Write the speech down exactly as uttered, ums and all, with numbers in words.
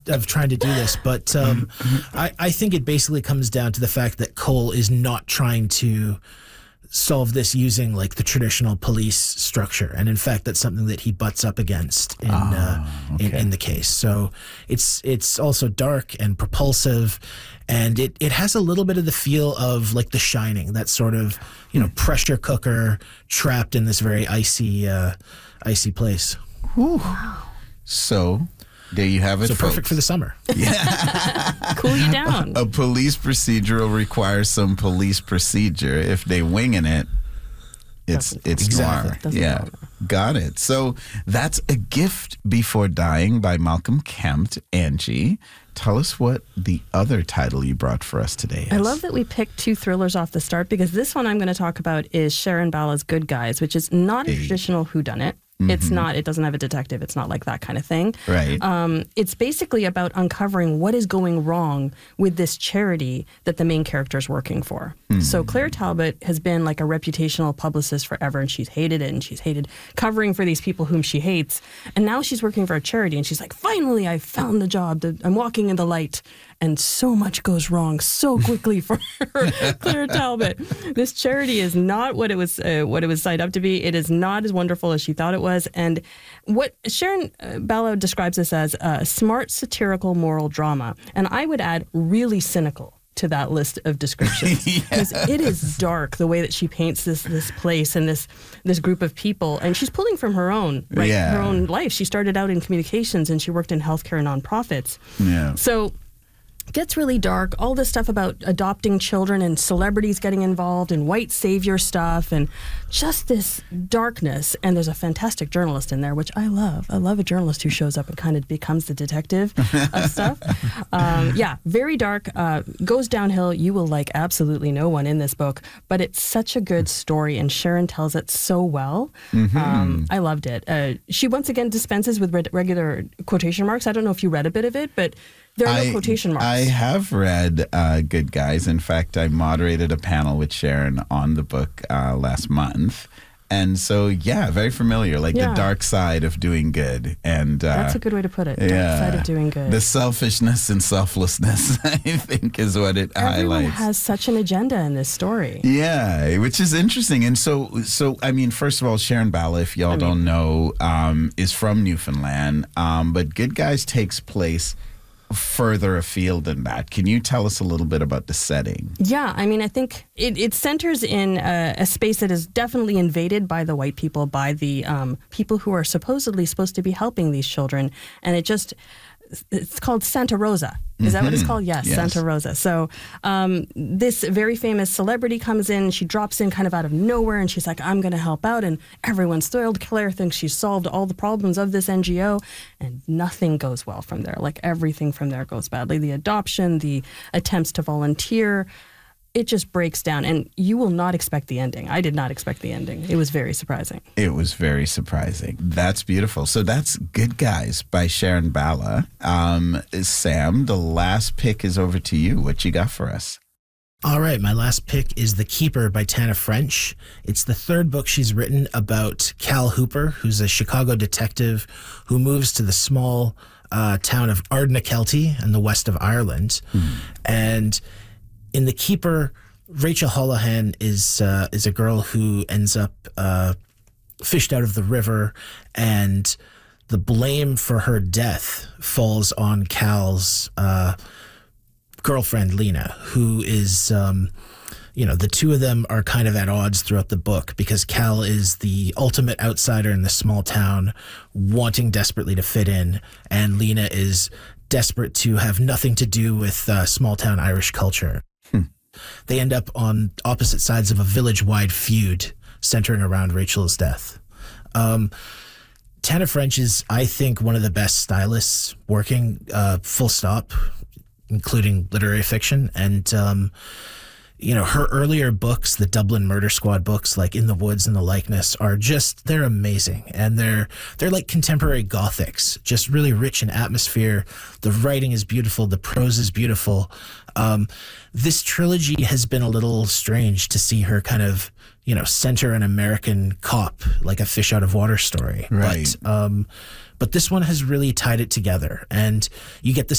of trying to do this, but um, I, I think it basically comes down to the fact that Cole is not trying to solve this using like the traditional police structure, and in fact that's something that he butts up against in oh, uh, okay. in, in the case. So it's it's also dark and propulsive, and it, it has a little bit of the feel of like The Shining, that sort of, you know, pressure cooker trapped in this very icy uh, icy place. Whew. So there you have it, So folks. perfect for the summer. Cool you down. A police procedural requires some police procedure. If they winging it, it's Doesn't it's Exactly. noir. Doesn't Yeah, matter. got it. So that's A Gift Before Dying by Malcolm Kempt. Angie, tell us what the other title you brought for us today is. I love that we picked two thrillers off the start, because this one I'm going to talk about is Sharon Bala's Good Guys, which is not a Hey. traditional whodunit. It's not, it doesn't have a detective. It's not like that kind of thing. Right. Um, it's basically about uncovering what is going wrong with this charity that the main character is working for. So Claire Talbot has been like a reputational publicist forever, and she's hated it, and she's hated covering for these people whom she hates. And now she's working for a charity, and she's like, finally, I found the job. The- I'm walking in the light. And so much goes wrong so quickly for her, Claire Talbot. This charity is not what it was uh, what it was signed up to be. It is not as wonderful as she thought it was. And what Sharon uh, Bala describes this as a smart, satirical, moral drama. And I would add really cynical to that list of descriptions, because it is dark the way that she paints this this place and this this group of people. And she's pulling from her own right, Yeah. her own life. She started out in communications, and she worked in healthcare and nonprofits. Yeah. So it gets really dark. All this stuff about adopting children and celebrities getting involved and white savior stuff and just this darkness. And there's a fantastic journalist in there, which I love. I love a journalist who shows up and kind of becomes the detective of stuff. Um, yeah, very dark. Uh, goes downhill. You will like absolutely no one in this book, but it's such a good story, and Sharon tells it so well. Mm-hmm. Um, I loved it. Uh, she once again dispenses with re- regular quotation marks. I don't know if you read a bit of it, but there are no I, quotation marks. I have read uh, Good Guys. In fact, I moderated a panel with Sharon on the book uh, last month. And so, yeah, very familiar, like Yeah. the dark side of doing good. And uh, That's a good way to put it. Dark yeah, side of doing good. the selfishness and selflessness, I think, is what it Everyone highlights. has such an agenda in this story. Yeah, which is interesting. And so, so I mean, first of all, Sharon Bala, if y'all I mean- don't know, um, is from Newfoundland. Um, but Good Guys takes place further afield than that. Can you tell us a little bit about the setting? Yeah, I mean, I think it, it centers in a, a space that is definitely invaded by the white people, by the um, people who are supposedly supposed to be helping these children. And it just, it's called Santa Rosa. Is that what it's called? Yes, Yes. Santa Rosa. So um, this very famous celebrity comes in, she drops in kind of out of nowhere, and she's like, I'm going to help out. And everyone's thrilled. Claire thinks she's solved all the problems of this N G O, and nothing goes well from there. Like everything from there goes badly. The adoption, the attempts to volunteer, it just breaks down, and you will not expect the ending. I did not expect the ending. It was very surprising. It was very surprising. That's beautiful. So that's Good Guys by Sharon Bala. Um, Sam, the last pick is over to you. What you got for us? All right, my last pick is The Keeper by Tana French. It's the third book she's written about Cal Hooper, who's a Chicago detective who moves to the small uh, town of Ardnakelty in the west of Ireland. Mm. And in The Keeper, Rachel Holohan is uh, is a girl who ends up uh, fished out of the river, and the blame for her death falls on Cal's uh, girlfriend, Lena, who is, um, you know, the two of them are kind of at odds throughout the book, because Cal is the ultimate outsider in the small town, wanting desperately to fit in, and Lena is desperate to have nothing to do with uh, small town Irish culture. They end up on opposite sides of a village-wide feud centering around Rachel's death. Um, Tana French is, I think, one of the best stylists working, uh, full stop, including literary fiction. And, um, you know, her earlier books, the Dublin Murder Squad books, like In the Woods and The Likeness, are just, they're amazing. And they're they're like contemporary Gothics, just really rich in atmosphere. The writing is beautiful. The prose is beautiful. Um, this trilogy has been a little strange to see her kind of, you know, center an American cop, like a fish out of water story. Right. But, um, but this one has really tied it together. And you get the